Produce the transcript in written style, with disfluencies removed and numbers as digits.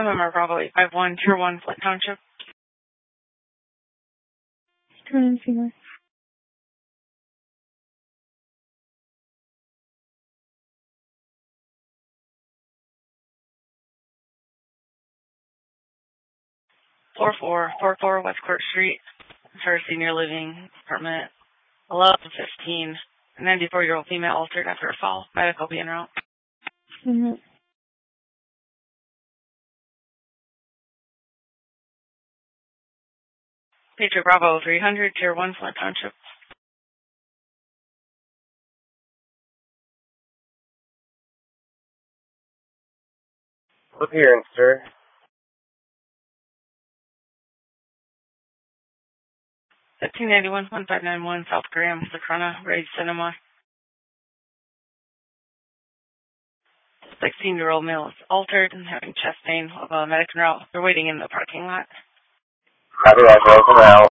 November Bravo 851, Tier 1, Flint Township. Turn finger. Floor 444 West Court Street, for senior living apartment, 1115. A 94-year-old female altered after a fall. Medical being route. Mm-hmm. Patriot Bravo 300, Tier 1, Flint Township. Appearance, sir. 1591-1591 South Graham, Lacrona, Ray's Cinema. 16-year-old male is altered and having chest pain of a medical route. They're waiting in the parking lot. Copy that, broken out.